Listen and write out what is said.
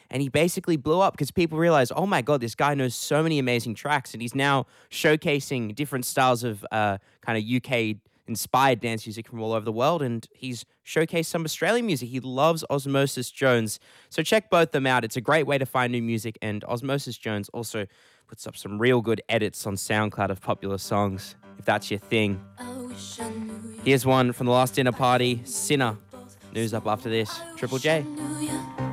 and he basically blew up because people realized, oh my God, this guy knows so many amazing tracks, and he's now showcasing different styles of kind of UK inspired dance music from all over the world, and he's showcased some Australian music. He loves Osmosis Jones. So check both them out. It's a great way to find new music, and Osmosis Jones also puts up some real good edits on SoundCloud of popular songs, if that's your thing. Here's one from The Last Dinner Party, Sinner. News up after this. Triple J.